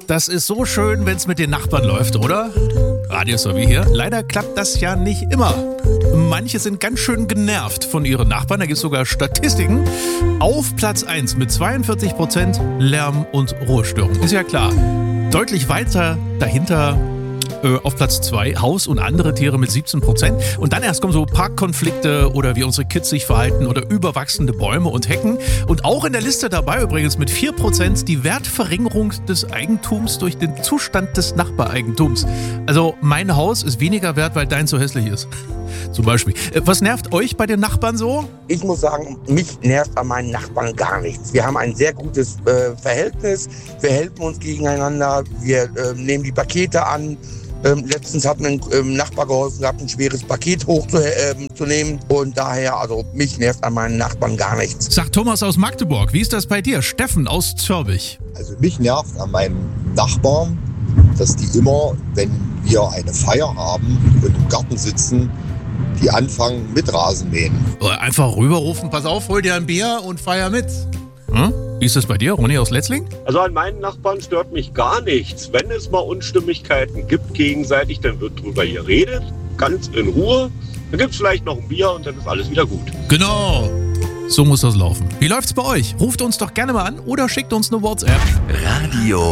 Das ist so schön, wenn es mit den Nachbarn läuft, oder? Radio ist so wie hier. Leider klappt das ja nicht immer. Manche sind ganz schön genervt von ihren Nachbarn. Da gibt es sogar Statistiken. Auf Platz 1 mit 42% Lärm- und Ruhestörung. Ist ja klar. Deutlich weiter dahinter auf Platz 2 Haus und andere Tiere mit 17%. Und dann erst kommen so Parkkonflikte oder wie unsere Kids sich verhalten oder überwachsende Bäume und Hecken. Und auch in der Liste dabei übrigens mit 4% die Wertverringerung des Eigentums durch den Zustand des Nachbareigentums. Also mein Haus ist weniger wert, weil dein so hässlich ist. Zum Beispiel. Was nervt euch bei den Nachbarn so? Ich muss sagen, mich nervt an meinen Nachbarn gar nichts. Wir haben ein sehr gutes Verhältnis. Wir helfen uns gegeneinander. Wir nehmen die Pakete an. Letztens hat mir ein Nachbar geholfen gehabt, ein schweres Paket hochzunehmen. Und daher, also mich nervt an meinen Nachbarn gar nichts. Sagt Thomas aus Magdeburg. Wie ist das bei dir? Steffen aus Zörbich. Also mich nervt an meinen Nachbarn, dass die immer, wenn wir eine Feier haben und im Garten sitzen, die anfangen mit Rasenmähen. Einfach rüberrufen, pass auf, hol dir ein Bier und feier mit. Hm? Wie ist das bei dir, Ronny aus Letzling? Also an meinen Nachbarn stört mich gar nichts. Wenn es mal Unstimmigkeiten gibt gegenseitig, dann wird drüber geredet, ganz in Ruhe. Dann gibt es vielleicht noch ein Bier und dann ist alles wieder gut. Genau, so muss das laufen. Wie läuft's bei euch? Ruft uns doch gerne mal an oder schickt uns eine WhatsApp. Radio